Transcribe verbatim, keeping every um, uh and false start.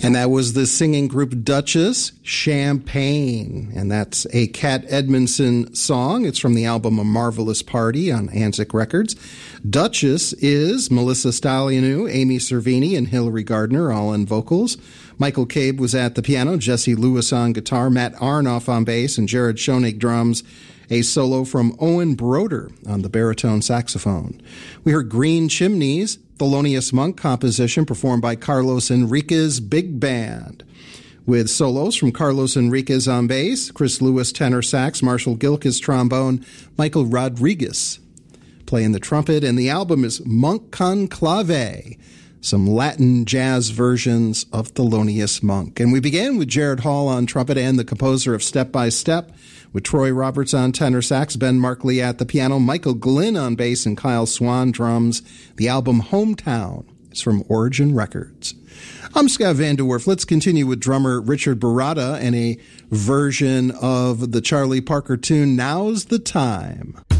And that was the singing group Duchess, Champagne. And that's a Cat Edmondson song. It's from the album A Marvelous Party on Anzac Records. Duchess is Melissa Stallionu, Amy Cervini, and Hilary Gardner, all on vocals. Michael Cabe was at the piano, Jesse Lewis on guitar, Matt Arnoff on bass, and Jared Schoenig drums. A solo from Owen Broder on the baritone saxophone. We heard Green Chimneys, Thelonious Monk composition performed by Carlos Enriquez Big Band, with solos from Carlos Enriquez on bass, Chris Lewis tenor sax, Marshall Gilkis trombone, Michael Rodriguez playing the trumpet, and the album is Monk Conclave, some Latin jazz versions of Thelonious Monk. And we began with Jared Hall on trumpet and the composer of Step by Step, with Troy Roberts on tenor sax, Ben Markley at the piano, Michael Glynn on bass, and Kyle Swan drums. The album Hometown is from Origin Records. I'm Scott Van De Werf. Let's continue with drummer Richard Baratta and a version of the Charlie Parker tune, Now's the Time.